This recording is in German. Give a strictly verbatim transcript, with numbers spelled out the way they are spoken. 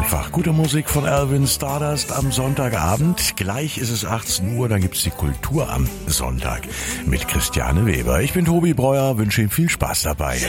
einfach. Gute Musik von Alvin Stardust am Sonntagabend. Gleich ist es achtzehn Uhr, dann gibt's die Kultur am Sonntag mit Christiane Weber. Ich bin Tobi Breuer, wünsche Ihnen viel Spaß dabei.